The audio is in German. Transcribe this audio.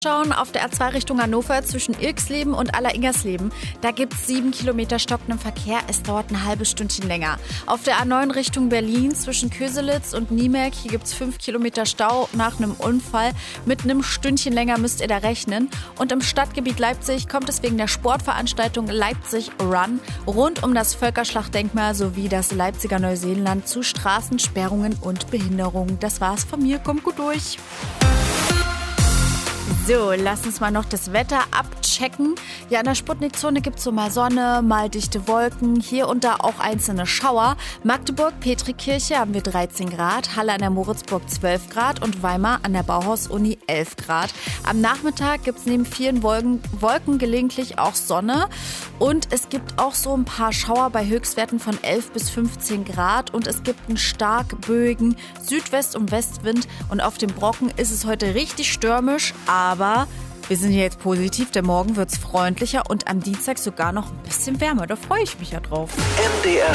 Schauen auf der A2 Richtung Hannover zwischen Irxleben und Aller-Ingersleben. Da gibt es 7 Kilometer stockenden Verkehr. Es dauert ein halbes Stündchen länger. Auf der A9 Richtung Berlin zwischen Köselitz und Niemerk. Hier gibt es 5 Kilometer Stau nach einem Unfall. Mit einem Stündchen länger müsst ihr da rechnen. Und im Stadtgebiet Leipzig kommt es wegen der Sportveranstaltung Leipzig Run rund um das Völkerschlachtdenkmal sowie das Leipziger Neuseeland zu Straßensperrungen und Behinderungen. Das war's von mir. Kommt gut durch. So, lass uns mal noch das Wetter abchecken. Ja, in der Sputnik-Zone gibt es so mal Sonne, mal dichte Wolken, hier und da auch einzelne Schauer. Magdeburg, Petrikirche haben wir 13 Grad, Halle an der Moritzburg 12 Grad und Weimar an der Bauhaus-Uni 11 Grad. Am Nachmittag gibt es neben vielen Wolken gelegentlich auch Sonne und es gibt auch so ein paar Schauer bei Höchstwerten von 11 bis 15 Grad und es gibt einen stark böigen Südwest- und Westwind und auf dem Brocken ist es heute richtig stürmisch, aber wir sind hier jetzt positiv, denn morgen wird es freundlicher und am Dienstag sogar noch ein bisschen wärmer. Da freue ich mich ja drauf. MDR